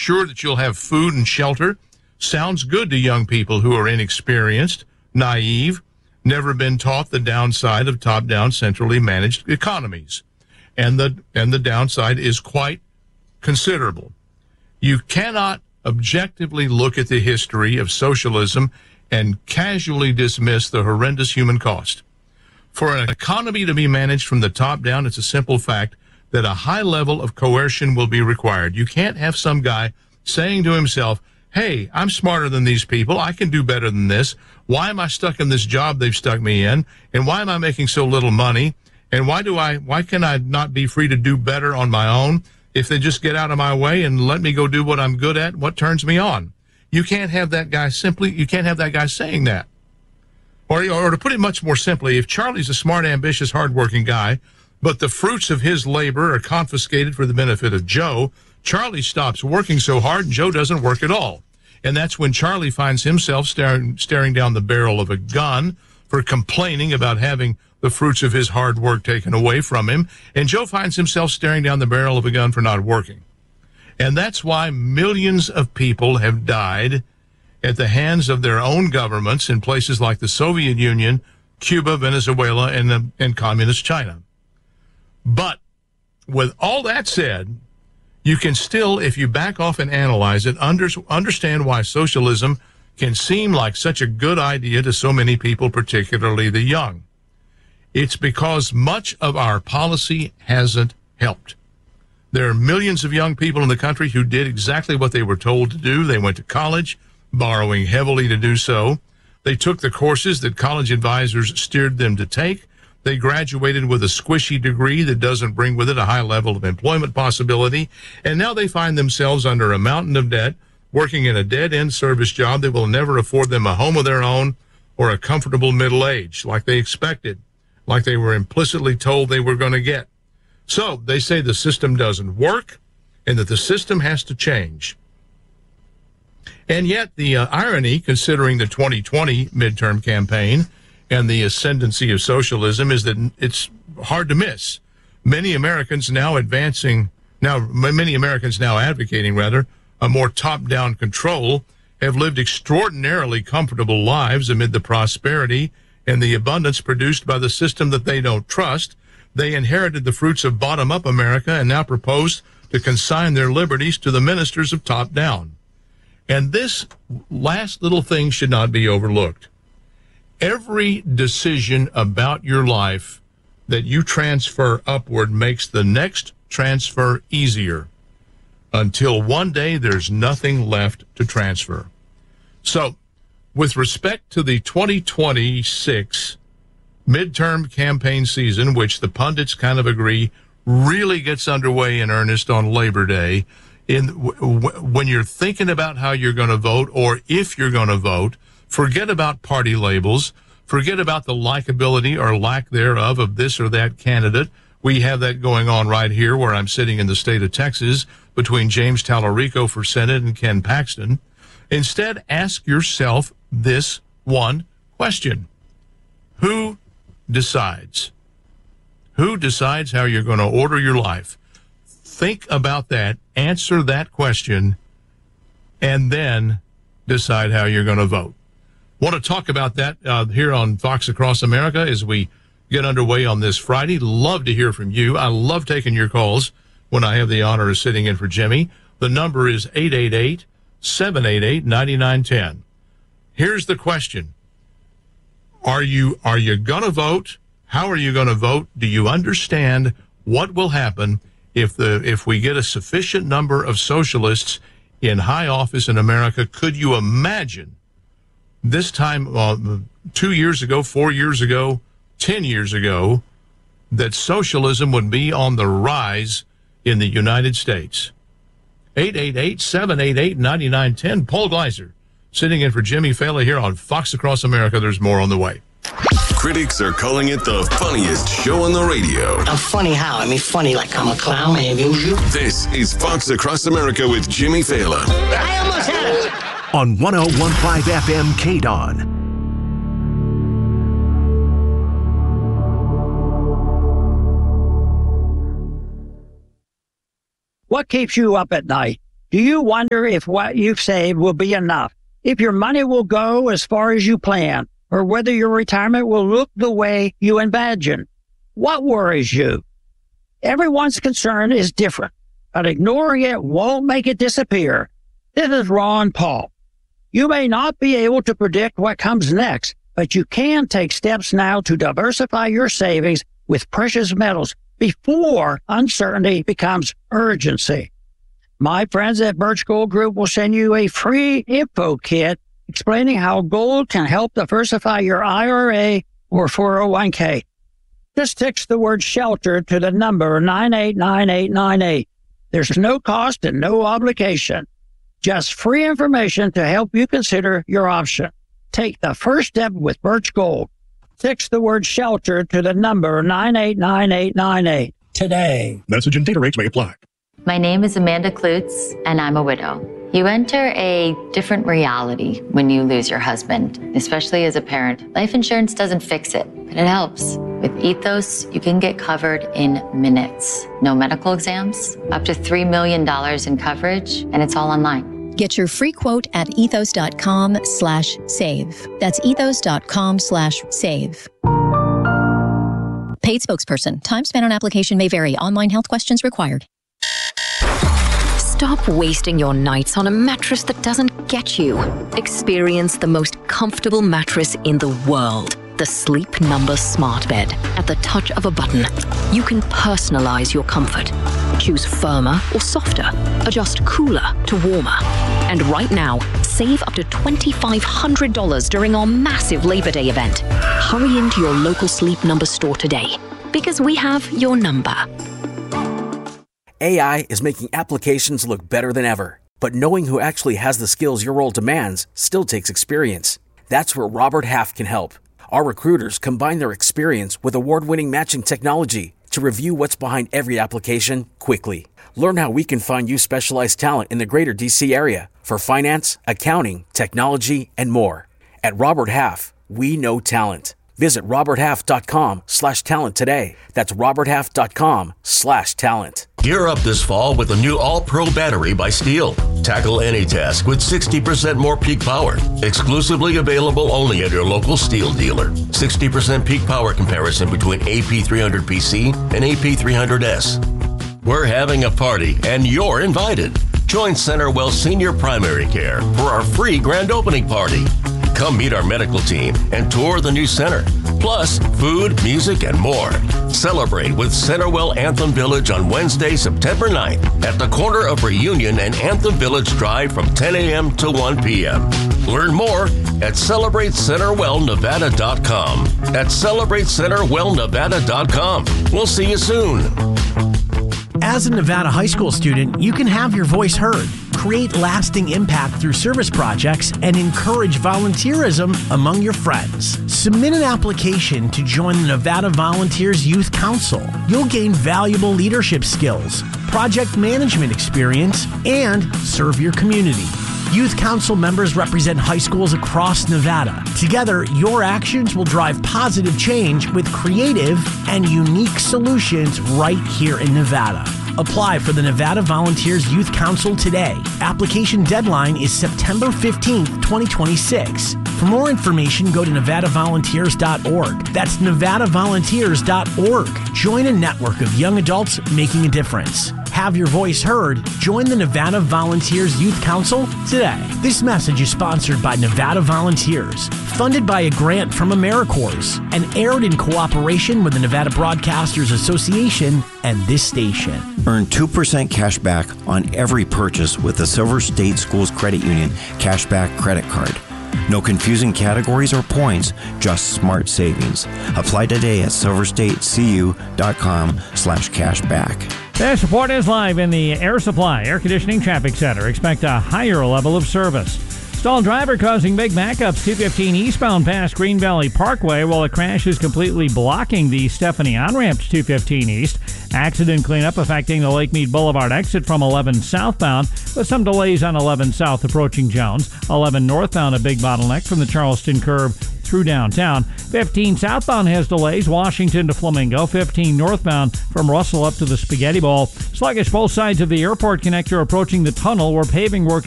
sure that you'll have food and shelter sounds good to young people who are inexperienced, naive, never been taught the downside of top-down, centrally managed economies. And the downside is quite considerable. You cannot objectively look at the history of socialism and casually dismiss the horrendous human cost. For an economy to be managed from the top down, it's a simple fact that a high level of coercion will be required. You can't have some guy saying to himself, hey, I'm smarter than these people. I can do better than this. Why am I stuck in this job they've stuck me in? And why am I making so little money? And why can I not be free to do better on my own if they just get out of my way and let me go do what I'm good at, what turns me on? You can't have that guy saying that. Or to put it much more simply, if Charlie's a smart, ambitious, hardworking guy, but the fruits of his labor are confiscated for the benefit of Joe, Charlie stops working so hard and Joe doesn't work at all. And that's when Charlie finds himself staring down the barrel of a gun for complaining about having the fruits of his hard work taken away from him. And Joe finds himself staring down the barrel of a gun for not working. And that's why millions of people have died at the hands of their own governments in places like the Soviet Union, Cuba, Venezuela, and communist China. But with all that said, you can still, if you back off and analyze it, understand why socialism can seem like such a good idea to so many people, particularly the young. It's because much of our policy hasn't helped. There are millions of young people in the country who did exactly what they were told to do. They went to college, borrowing heavily to do so. They took the courses that college advisors steered them to take. They graduated with a squishy degree that doesn't bring with it a high level of employment possibility. And now they find themselves under a mountain of debt, working in a dead-end service job that will never afford them a home of their own or a comfortable middle age like they expected, like they were implicitly told they were going to get. So they say the system doesn't work and that the system has to change. And yet the irony, considering the 2020 midterm campaign and the ascendancy of socialism, is that it's hard to miss. Many Americans now advocating a more top-down control have lived extraordinarily comfortable lives amid the prosperity and the abundance produced by the system that they don't trust. They inherited the fruits of bottom-up America and now propose to consign their liberties to the ministers of top-down. And this last little thing should not be overlooked. Every decision about your life that you transfer upward makes the next transfer easier until one day there's nothing left to transfer. So, with respect to the 2026 midterm campaign season, which the pundits kind of agree really gets underway in earnest on Labor Day, when you're thinking about how you're going to vote or if you're going to vote, forget about party labels, forget about the likability or lack thereof of this or that candidate. We have that going on right here where I'm sitting in the state of Texas between James Tallarico for Senate and Ken Paxton. Instead, ask yourself this one question. Who decides? Who decides how you're going to order your life? Think about that, answer that question, and then decide how you're going to vote. Want to talk about that here on Fox Across America as we get underway on this Friday. Love to hear from you. I love taking your calls when I have the honor of sitting in for Jimmy. The number is 888-788-9910. Here's the question. Are you going to vote? How are you going to vote? Do you understand what will happen if we get a sufficient number of socialists in high office in America? Could you imagine this time 2 years ago, 4 years ago, 10 years ago, that socialism would be on the rise in the United States? 888-788-9910. Paul Gleiser sitting in for Jimmy Fallon here on Fox Across America. There's more on the way. Critics are calling it the funniest show on the radio. I'm funny how? I mean funny like I'm a clown, I amuse you. This is Fox Across America with Jimmy Fallon. I almost had it. On 101.5 FM KDON. What keeps you up at night? Do you wonder if what you've saved will be enough? If your money will go as far as you plan, or whether your retirement will look the way you imagine? What worries you? Everyone's concern is different, but ignoring it won't make it disappear. This is Ron Paul. You may not be able to predict what comes next, but you can take steps now to diversify your savings with precious metals before uncertainty becomes urgency. My friends at Birch Gold Group will send you a free info kit explaining how gold can help diversify your IRA or 401k. Just text the word SHELTER to the number 989898. There's no cost and no obligation. Just free information to help you consider your option. Take the first step with Birch Gold. Text the word SHELTER to the number 989898 today. Message and data rates may apply. My name is Amanda Klutz, and I'm a widow. You enter a different reality when you lose your husband, especially as a parent. Life insurance doesn't fix it, but it helps. With Ethos, you can get covered in minutes. No medical exams, up to $3 million in coverage, and it's all online. Get your free quote at ethos.com/save. That's ethos.com/save. Paid spokesperson. Time spent on application may vary. Online health questions required. Stop wasting your nights on a mattress that doesn't get you. Experience the most comfortable mattress in the world. The Sleep Number Smart Bed. At the touch of a button, you can personalize your comfort. Choose firmer or softer. Adjust cooler to warmer. And right now, save up to $2,500 during our massive Labor Day event. Hurry into your local Sleep Number store today, because we have your number. AI is making applications look better than ever. But knowing who actually has the skills your role demands still takes experience. That's where Robert Half can help. Our recruiters combine their experience with award-winning matching technology to review what's behind every application quickly. Learn how we can find you specialized talent in the greater DC area for finance, accounting, technology, and more. At Robert Half, we know talent. Visit roberthalf.com/talent today. That's roberthalf.com/talent. Gear up this fall with the new All-Pro battery by Steel. Tackle any task with 60% more peak power. Exclusively available only at your local Steel dealer. 60% peak power comparison between AP300PC and AP300S. We're having a party and you're invited. Join CenterWell Senior Primary Care for our free grand opening party. Come meet our medical team and tour the new center. Plus, food, music, and more. Celebrate with CenterWell Anthem Village on Wednesday, September 9th at the corner of Reunion and Anthem Village Drive from 10 a.m. to 1 p.m. Learn more at CelebrateCenterWellNevada.com. At CelebrateCenterWellNevada.com. We'll see you soon. As a Nevada high school student, you can have your voice heard, create lasting impact through service projects, and encourage volunteerism among your friends. Submit an application to join the Nevada Volunteers Youth Council. You'll gain valuable leadership skills, project management experience, and serve your community. Youth Council members represent high schools across Nevada. Together, your actions will drive positive change with creative and unique solutions right here in Nevada. Apply for the Nevada Volunteers Youth Council today. Application deadline is September 15th, 2026. For more information, go to nevadavolunteers.org. That's nevadavolunteers.org. Join a network of young adults making a difference. Have your voice heard. Join the Nevada Volunteers Youth Council today. This message is sponsored by Nevada Volunteers, funded by a grant from AmeriCorps, and aired in cooperation with the Nevada Broadcasters Association and this station. Earn 2% cash back on every purchase with the Silver State Schools Credit Union Cashback Credit Card. No confusing categories or points, just smart savings. Apply today at silverstatecu.com/cashback. This report is live in the Air Supply Air Conditioning Traffic Center. Expect a higher level of service. Stalled driver causing big backups 215 eastbound past Green Valley Parkway while a crash is completely blocking the Stephanie on-ramp to 215 east. Accident cleanup affecting the Lake Mead Boulevard exit from 11 southbound with some delays on 11 south approaching Jones. 11 northbound a big bottleneck from the Charleston curve through downtown. 15 southbound has delays, Washington to Flamingo. 15 northbound from Russell up to the Spaghetti Bowl. Sluggish both sides of the airport connector approaching the tunnel where paving work